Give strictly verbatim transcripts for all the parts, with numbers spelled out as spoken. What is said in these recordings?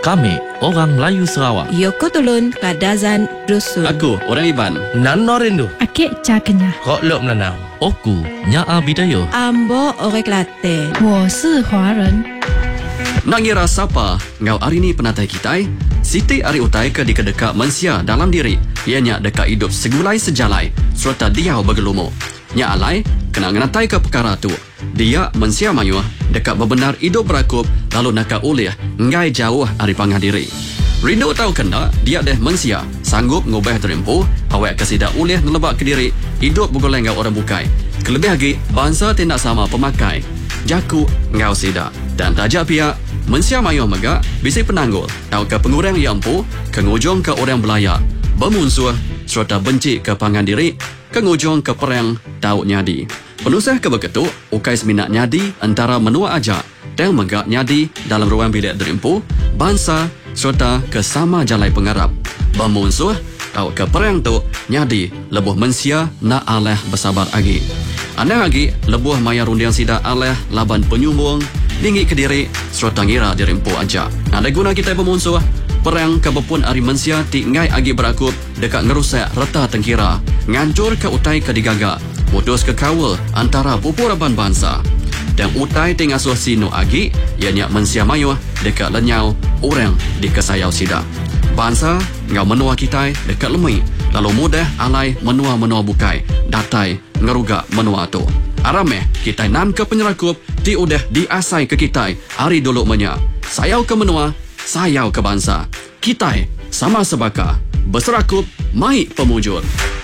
Kami orang Melayu Sarawak. Yoko Tulun Kadazan Dusun. Aku orang Iban. Nano Rindu. Akik Cakenya. Kok Lok Menanau. Oku Nyaa Bidaya. Ambo Orang Kelantan. 我是华人。 Nak ngira siapa ngau hari ni penatai kita? Siti ari utai ke di kedeka mensia dalam diri. Ianya deka hidup segulai sejalai serta dia bergelumo. Nya alai kena ngenatai ke perkara tu. Dia mensia mayuh deka bebenar hidup berakup lalu naka ulih ngai jauh ari pangah diri. Rindu tahu kena dia deh mensia sanggup ngubah terimpu awak kesida ulih nelebak ke diri hidup bergoleng ngau orang bukai. Kelebih lagi bangsa tindak sama pemakai. Jaku ngau sida dan tajak pihak mensia mayuh mega bisi penanggul tahu ke pengurang yang empu kengujung ke orang belaya bermunsuh serta benci ke pangan diri kengujung ke perang tahu nyadi penusah ke begitu ukai seminat nyadi antara menua aja dan mega nyadi dalam ruang bilik derimpu bangsa serta ke sama jalai pengarap bermunsuh tahu ke perang tu nyadi lebuh mensia na aleh bersabar agi anda lagi lebuh maya rundiang sida aleh laban penyumbung tinggi ke diri serta ngira dirimpu aja. Ada guna kita bermunsuh perang kebepun ari mensia ti ngai agi berakup dekat ngerusak reta tengkira ngancur ke utai ke digaga putus ke kawal antara pupuraban bangsa dan utai tingasuh sino agi ianya mensia mayuh dekat lenyau orang di kesayau sida bangsa ngau menua kita dekat lemui lalu mudah alai menua-menua bukai datai ngeruga menua tu arameh kita nan ke penyerakup ti udah diasai ke kita hari dulu menya sayau ke menua sayau ke bangsa kita sama sebaka berserakup mai pemujur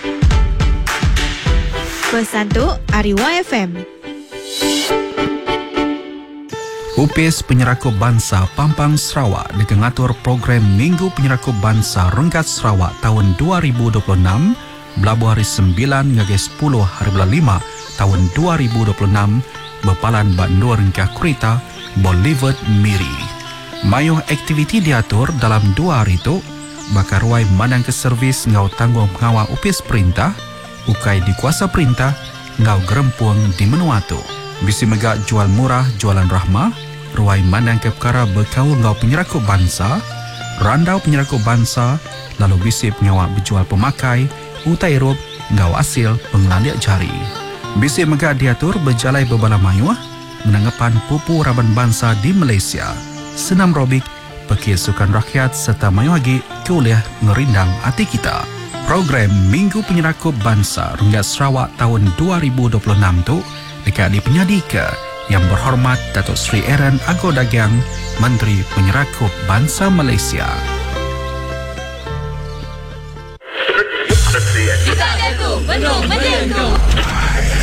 Pesan tu Ariwa F M. U P S Penyerakup Bangsa Pampang Sarawak dengan ngatur program Minggu Penyerakup Bangsa Renggat Sarawak tahun dua ribu dua puluh enam belabuh hari sembilan hingga sepuluh hari bulan lima tahun dua ribu dua puluh enam berpalan Bandur hingga Kurita Bolivar Miri. Mayuh aktiviti diatur dalam dua hari itu bakar ruai mandang ke servis ngau tanggung pengawal U P S perintah ukai di kuasa perintah ngau gerempuang di menua tu. Bisi megak jual murah jualan rahmah ruai mandang ke perkara berkaul ngau penyerakup bangsa randau penyerakup bangsa lalu bisi pengawal berjual pemakai utai rup ngau hasil pengelaliak jari. Bisi megak diatur berjalai berbala mayuah menanggapan pupu raban bangsa di Malaysia senam robik pekir sukan rakyat serta mayuah lagi kuliah ngerindang hati kita. Program Minggu Penyerakup Bangsa Renggat Sarawak tahun dua ribu dua puluh enam tu dekat di penyadika yang berhormat Datuk Seri Aaron Ago Dagang Menteri Penyerakup Bangsa Malaysia. Kita ada tu, penuh menyentuh.